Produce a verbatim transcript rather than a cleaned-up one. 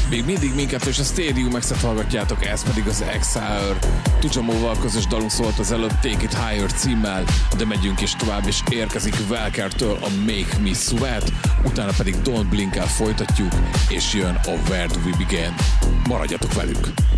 Még mindig minket és a Stadium X-et hallgatjátok, ez pedig az Exile. Tujamóval közös dalunk szólt az előbb Take It Higher címmel, de megyünk is tovább, és érkezik Welker-től a Make Me Sweat, utána pedig Don't Blink-el folytatjuk, és jön a Where Do We Begin. Maradjatok velük!